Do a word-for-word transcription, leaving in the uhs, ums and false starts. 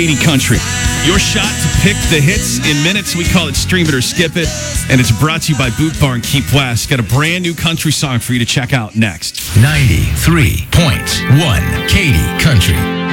eighty Country. Your shot to pick the hits in minutes. We call it Stream It or Skip It. And it's brought to you by Boot Barn Keep West. Got a brand new country song for you to check out next. ninety-three point one Katy Country.